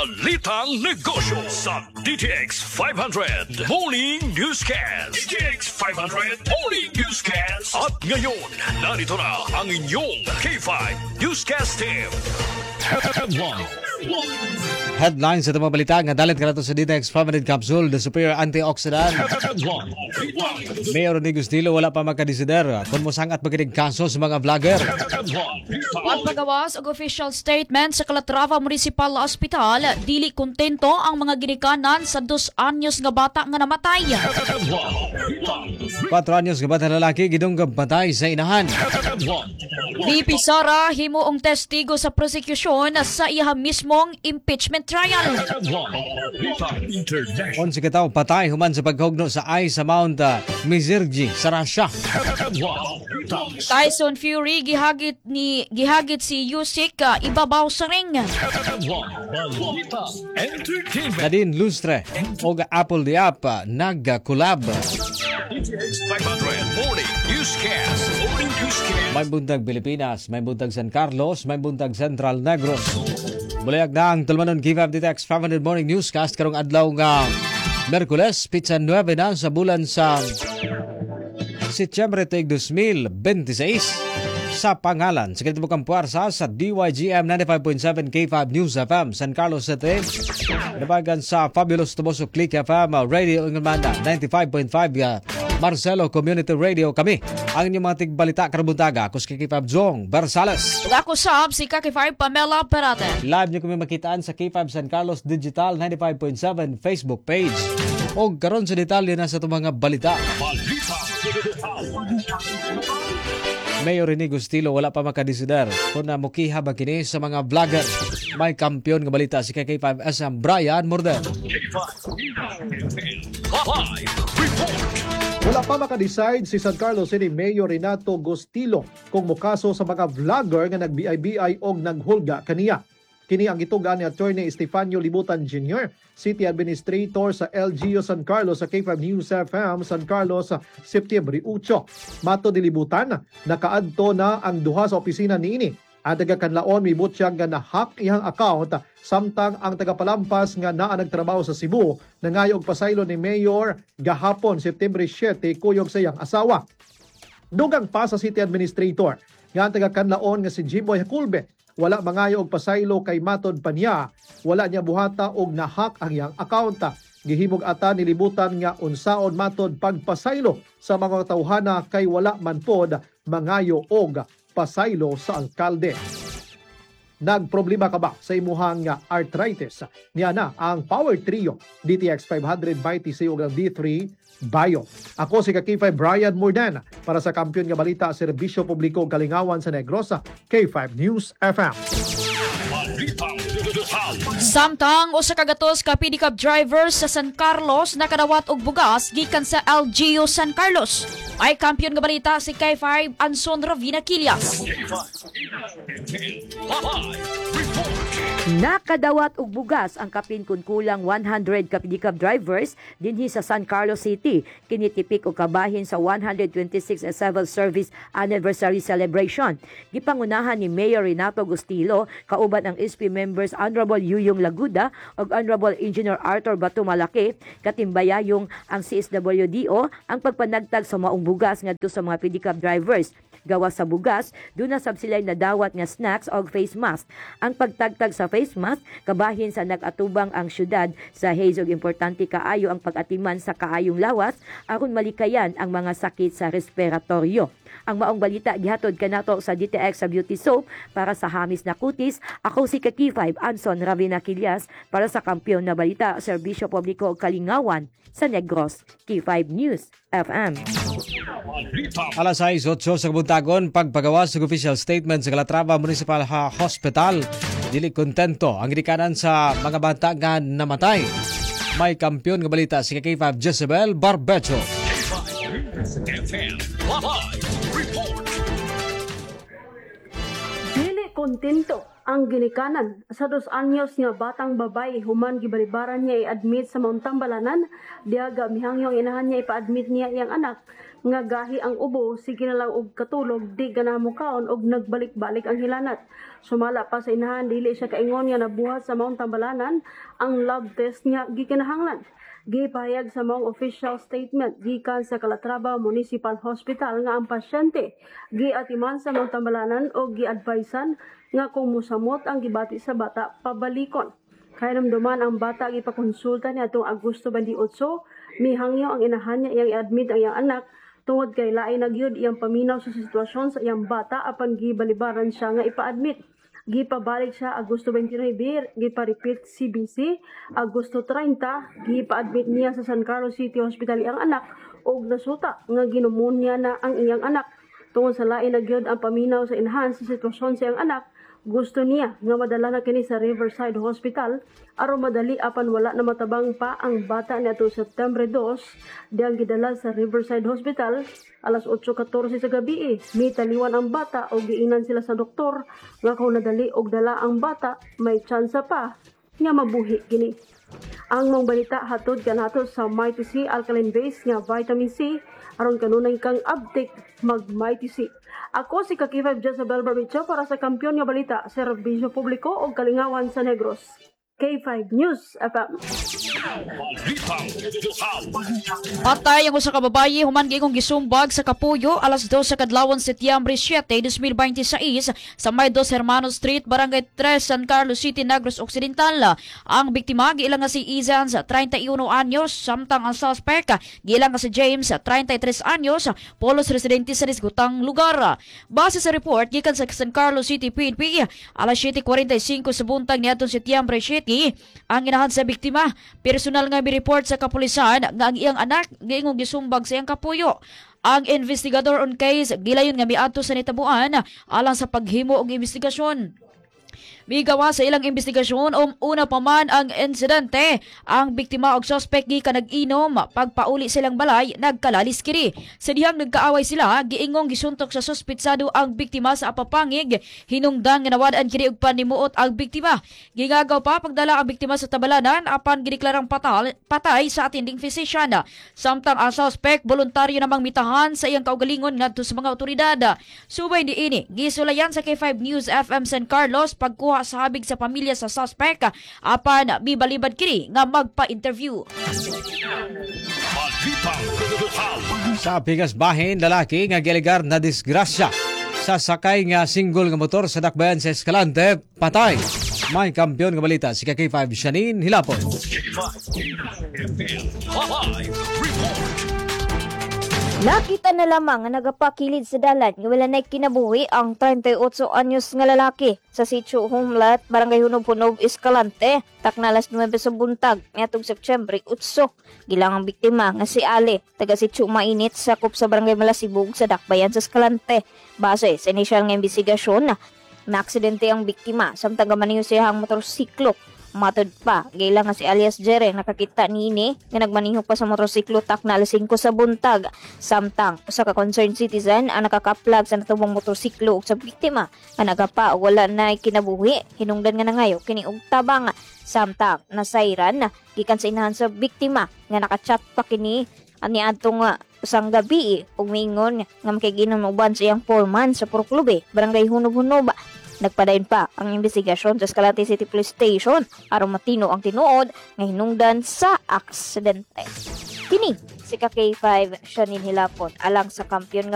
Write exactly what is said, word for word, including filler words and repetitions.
Balitang Negosyo sa D T X five hundred Morning Newscast. D T X five hundred Morning Newscast. At ngayon, narito na ang inyong K five Newscast Team. Headline. Headlines sa mga balita nga dalit ka na sa D T X five hundred Capsule, the superior antioxidant. Mayor Rodrigo Stilo wala pa makadesider kung mosangat maginig kaso sa mga vlogger. Pagpagawas og official statement sa Calatrava Municipal Hospital, dili kontento ang mga ginikanan sa dos anyos nga bata nga namatay. Patro anyos nga bata lalaki gidunggab patay sa inahan. V P Sara himuong testigo sa prosecution sa iya mismong impeachment trial. Onse ka tawo patay human sa paghugno sa ice sa Mount uh, Mizirgi sa Russia. Tyson Fury gihagit ni gihagit si Usyk uh, ibabaw sa ring. Nadine Lustre o Apple the App uh, nag-collab. five hundred Morning Newscast. Morning Newscast. May buntag Pilipinas, may buntag San Carlos, may buntag Central Negros. Bulayag na ang Tulmanon K five D T X five hundred Morning Newscast karong adlaw nga Merkules, pitsa nine na sa bulan sa Setyembre two thousand twenty-six. Sa pangalan, sa kitibukang puwersa sa D Y G M ninety-five point seven K five News F M, San Carlos City. Nabagan sa Fabulous Tuboso Click F M, Radio Ingmanda, ninety-five point five Marcelo Community Radio kami. Ang inyong mga tigbalita karabuntaga, ako si K five Zong Barsales. Ako sab si K five Pamela Perate. Live nyo kami makitaan sa K five San Carlos Digital ninety-five point seven Facebook page. O karon sa detalye na sa itong mga balita. Mayor Rodrigo Stilo wala pa makadesider kung na mukiha ba kini sa mga vlogger. May kampiyon nga balita si K five S M Brian Morden. Wala pa makadecide si San Carlos City Mayor Renato Gostilo kung mukaso sa mga vlogger nga nag-B I B I o naghulga kaniya. Kini ang itugan ni Attorney Estefanio Libutan Junior, City Administrator sa L G U San Carlos sa K five News F M San Carlos sa Setyembre eight. Mato di Libutan, nakaadto na ang duha sa opisina niini. Ang taga-Kanlaon mibot siya nga na-hack iyang account samtang ang taga-Palampas nga naa nagtrabaho sa Cebu nangayog pasaylo ni Mayor gahapon Setyembre seven kuyog sa iyang asawa. Dugang pa sa City Administrator nga ang taga-Kanlaon nga si Jimboy Hakulbe wala mangayo og pasaylo kay matod pa niya, wala niya buhata og na-hack ang iyang account. Gihimog ata nilibutan nga unsaon matod pagpasaylo sa mga tawhana kay wala man pod mangayo og pasaylo sa alkalde. Nagproblema ka ba sa imuhang arthritis? Niya na ang Power Trio D T X five hundred Vitamin C ug D three Bio. Ako si K five Brian Morden para sa kampiyon nga balita serbisyo publiko Kalingawan sa Negros, K five News F M. Samtang usa ka gatos ka pedicab driver sa San Carlos nakadawat og bugas gikan sa L G U San Carlos. Ay kampiyon nga balita si K five Anson Ravina Quillas. Nakadawat og bugas ang kapin kun kulang one hundred ka pedicab drivers dinhi sa San Carlos City kini tipik og kabahin sa one hundred twenty-sixth Civil Service Anniversary Celebration. Gipangunahan ni Mayor Renato Gostilo kauban ang S P members Honorable Yuyong Laguda ug Honorable Engineer Arthur Batumalaki katimbayayong ang C S W D O ang pagpanagtag sa maong bugas ngadto sa mga pedicab drivers. Gawa sa bugas, doon na sab sila nadawat nga snacks o face mask. Ang pagtagtag sa face mask, kabahin sa nag-atubang ang syudad sa haze og importante kaayo ang pag-atiman sa kaayong lawas aron malikayan ang mga sakit sa respiratoryo. Ang maong balita gihatod kanato sa D T X sa Beauty Soap para sa hamis na kutis. Ako si K five Anson Ravina Quillas para sa kampiyon na balita serbisyo publiko Kalingawan sa Negros, K five News F M. Alas sais otso sa kabuntagon, pagpagawas sa official statement sa Calatrava Municipal Hospital. Dili kontento ang gidikanan sa mga bata nga namatay. May kampiyon nga balita si K five Jezebel Barbecho. Dili kontento ang ginikanan sa dos anyos nga batang babae human gibalibaran niya i-admit sa Mount Tambalanan diaga mihangyo ang inahan niya ipa-admit niya iyang anak nga gahi ang ubo sige na lang og katulog di ganahan mo kaon og nagbalik-balik ang hilanat. Sumala pa sa inahan dili siya kaingon nga nabuhat sa Mount Tambalanan ang lab test niya gikinahanglan. Gipahayag sa mong official statement gikan sa Calatrava Municipal Hospital nga ang pasyente giatiman sa Mount Tambalanan o gi-advisean nga kung musamot ang gibati sa bata pabalikon. Kaya namduman ang bata gipakonsulta niya atong Agosto twenty-eight, mihangyo ang inahan niya iyang i-admit ang iyang anak tungod kay lain nagyud iyang paminaw sa sitwasyon sa iyang bata apan gibalibaran siya nga ipa-admit. Gipabalik siya Agosto twenty-nine, gipa-repeat C B C, Agosto thirty, gipa-admit niya sa San Carlos City Hospital iyang anak og nasuta nga ginumonya na ang iyang anak. Tungod sa lain nagyud ang paminaw sa inahan sa sitwasyon sa iyang anak, gusto niya nga madala na kini sa Riverside Hospital aron madali apan wala na matabang pa ang bata niadto September two diyang gidala sa Riverside Hospital alas eight fourteen sa gabi. Mitaliwan ang bata o giinan sila sa doktor nga kung nadali og dala ang bata may tsansa pa nga mabuhi kini. Ang mong balita hatod kanato sa Mighty C alkaline base nga vitamin C aron kanunay kang update mag Mighty C. Ako si Kaki five Jezabel Barbicho para sa Kampiyon nga Balita, Serbisyo Publiko o Kalingawan sa Negros. K five News F M. Patay ang usa ka babaye human giingong gisumbag sa Kapuyo alas dos sa kadlawon Setyembre seven, twenty twenty-six sa May Dos Hermanos Street, Barangay three, San Carlos City, Negros Occidental. Ang biktima giilang nga si Izan sa thirty-one anyos, samtang ang suspect giilang nga si James sa thirty-three anyos, polos residente sa disgutang lugar. Base sa report gikan sa San Carlos City P N P, alas seven forty-five sa buntag niadtong Setyembre seven, ang inahan sa biktima personal nga mi-report sa kapulisan nga ang iyang anak giingong gisumbag sa iyang kapuyo. Ang investigador on case gilayon nga miadto sa nitabuan alang sa paghimo og investigasyon. Migawa sa ilang investigasyon um una pa man ang insidente, ang biktima og suspect gikan nag-inom, pagpauli silang balay nagkalalis kiri. Sa dihang nagkaaway sila, giingong gisuntok sa suspitsado ang biktima sa apapangig, hinungdan nga nawad-an kiri og panimuot ang biktima. Gingagaw pa pagdala ang biktima sa tabalanan apan gideklarang patal, patay sa attending physician. Samtang ang suspect voluntaryo namang mitahan sa iyang kaugalingon ngadto sa mga otoridad. Subay diini gisulayan sa K five News F M San Carlos pagkuha sa habig sa pamilya sa suspect apan bibalibad kini nga magpa-interview. Sa Pigas Bahin, lalaki nga gialigar na disgrasya sa sakay nga single nga motor sa dakbayan sa Escalante, patay. May kampiyon nga balita si K five Shanin Hilapon. Nakita na lamang nga nagapakilid sa dalan nga wala na'y kinabuhi ang thirty-eight anyos nga lalaki sa sitio Humlat, Barangay Hunog-Hunog, Escalante, taknalas nine sa buntag nitong Setyembre eight. Gilang ang biktima nga si Ali, taga sitio Mainit, sakop sa Barangay Malasibog sa dakbayan sa Escalante. Base sa inisyal nga investigasyon, na aksidente ang biktima samtang gamaniyo siya ang motorsiklo. Matod pa, gailang nga si alias Jere nakakita niini nga nagmanihok pa sa motorsiklo takna alas five sa buntag. Samtang usa ka concerned citizen ang nakakaplag sa natubang motorsiklo ug sa biktima nga nagapa wala na kinabuhi, hinungdan nga nangayo kini og tabang. Samtang nasayran gikan sa inahan sa biktima nga nakachat pa kini ani adtong usang gabi ug mingon nga makiginom uban sa iyang foreman sa Purklube, Barangay Hunog-Hunog. Nagpadayon pa ang investigasyon sa Escalante City Police Station aron matino ang tinuod nga hinungdan sa aksidente. Kini si K five Shanin Hilapon alang sa kampiyon nga